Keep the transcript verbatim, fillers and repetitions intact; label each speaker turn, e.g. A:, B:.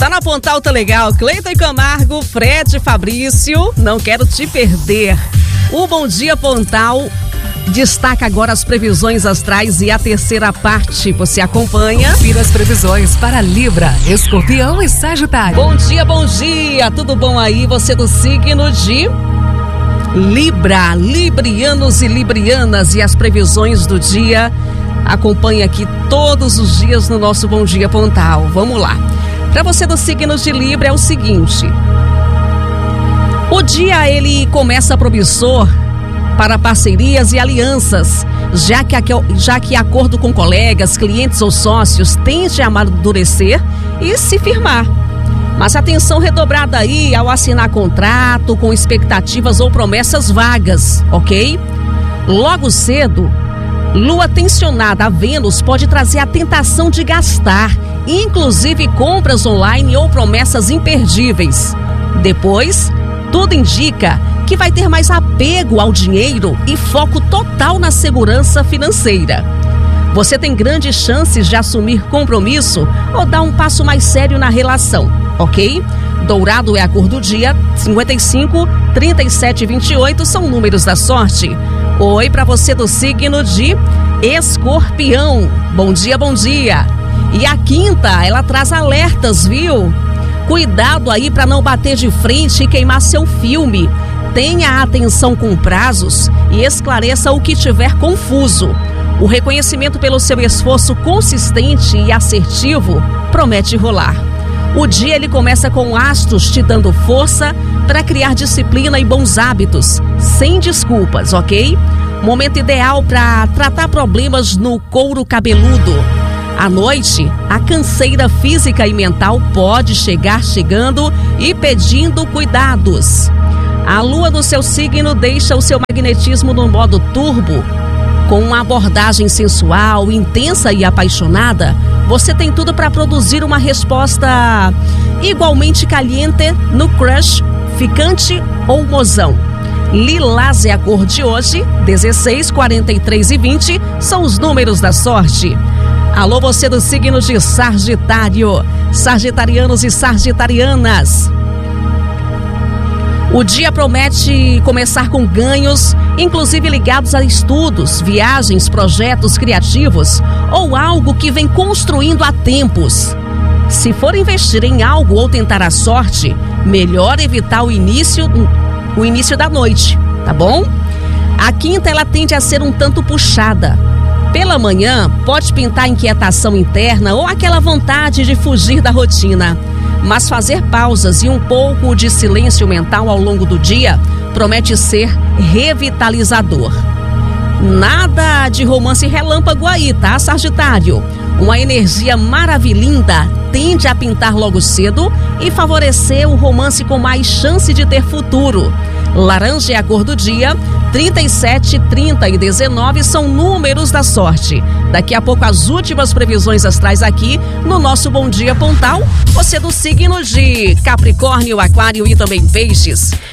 A: Tá na Pontal, tá legal. Cleiton e Camargo, Fred e Fabrício, não quero te perder. O Bom Dia Pontal destaca agora as previsões astrais e a terceira parte você acompanha.
B: Confira as previsões para Libra, Escorpião e Sagitário.
A: Bom dia, bom dia, tudo bom aí? Você do signo de Libra, librianos e librianas, e as previsões do dia acompanhe aqui todos os dias no nosso Bom Dia Pontal. Vamos lá. Para você do signo de Libra é o seguinte: o dia ele começa promissor para parcerias e alianças, já que, já que acordo com colegas, clientes ou sócios tende a amadurecer e se firmar. Mas atenção redobrada aí ao assinar contrato com expectativas ou promessas vagas, ok? Logo cedo, Lua tensionada a Vênus pode trazer a tentação de gastar, inclusive compras online ou promessas imperdíveis. Depois, tudo indica que vai ter mais apego ao dinheiro e foco total na segurança financeira. Você tem grandes chances de assumir compromisso ou dar um passo mais sério na relação, ok? Dourado é a cor do dia, cinquenta e cinco, trinta e sete e vinte e oito são números da sorte. Oi para você do signo de Escorpião. Bom dia, bom dia. E a quinta, ela traz alertas, viu? Cuidado aí para não bater de frente e queimar seu filme. Tenha atenção com prazos e esclareça o que tiver confuso. O reconhecimento pelo seu esforço consistente e assertivo promete rolar. O dia ele começa com astros te dando força para criar disciplina e bons hábitos, sem desculpas, ok? Momento ideal para tratar problemas no couro cabeludo. À noite, a canseira física e mental pode chegar chegando e pedindo cuidados. A lua no seu signo deixa o seu magnetismo no modo turbo. Com uma abordagem sensual, intensa e apaixonada, você tem tudo para produzir uma resposta igualmente caliente no crush, ficante ou mozão. Lilás é a cor de hoje, dezesseis, quarenta e três e vinte são os números da sorte. Alô, você do signo de Sagitário, sagitarianos e sagitarianas. O dia promete começar com ganhos, inclusive ligados a estudos, viagens, projetos criativos ou algo que vem construindo há tempos. Se for investir em algo ou tentar a sorte, melhor evitar o início, o início da noite, tá bom? A quinta, ela tende a ser um tanto puxada. Pela manhã, pode pintar inquietação interna ou aquela vontade de fugir da rotina. Mas fazer pausas e um pouco de silêncio mental ao longo do dia promete ser revitalizador. Nada de romance relâmpago aí, tá, Sagitário? Uma energia maravilhinda tende a pintar logo cedo e favorecer o romance com mais chance de ter futuro. Laranja é a cor do dia, trinta e sete, trinta e dezenove são números da sorte. Daqui a pouco as últimas previsões astrais aqui no nosso Bom Dia Pontal. Você do signo de Capricórnio, Aquário e também Peixes.